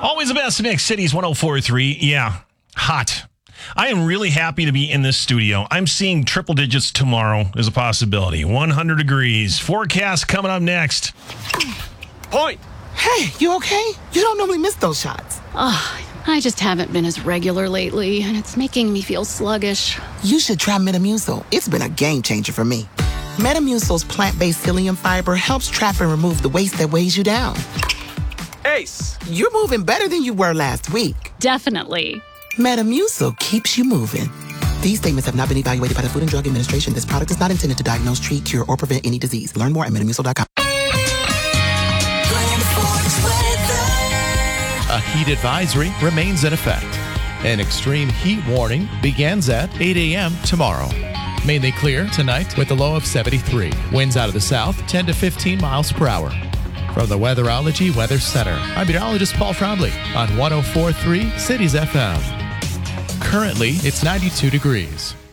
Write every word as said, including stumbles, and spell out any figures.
Always the best mix, Cities one oh four point three. Yeah, hot. I am really happy to be in this studio. I'm seeing triple digits tomorrow as a possibility. one hundred degrees. Forecast coming up next. Point. Hey, you okay? You don't normally miss those shots. Oh, I just haven't been as regular lately, and it's making me feel sluggish. You should try Metamucil. It's been a game changer for me. Metamucil's plant-based psyllium fiber helps trap and remove the waste that weighs you down. Ace. You're moving better than you were last week. Definitely. Metamucil keeps you moving. These statements have not been evaluated by the Food and Drug Administration. This product is not intended to diagnose, treat, cure, or prevent any disease. Learn more at metamucil dot com. A heat advisory remains in effect. An extreme heat warning begins at eight a.m. tomorrow. Mainly clear tonight with a low of seventy-three. Winds out of the south, ten to fifteen miles per hour. From the Weatherology Weather Center, I'm meteorologist Paul Trombley on one oh four point three Cities F M. Currently, it's ninety-two degrees.